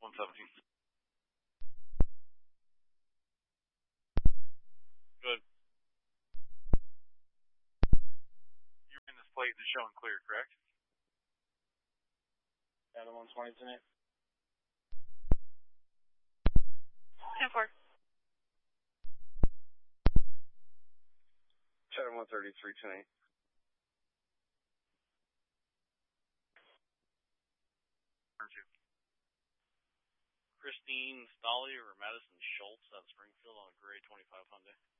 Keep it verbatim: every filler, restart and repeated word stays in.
one seventeen. Good. You ran this plate and it's showing clear, correct? Adam one twenty tonight. ten four. Chatham one thirty-three tonight. Christine Stolly or Madison Schultz out of Springfield on a gray twenty-five Hyundai.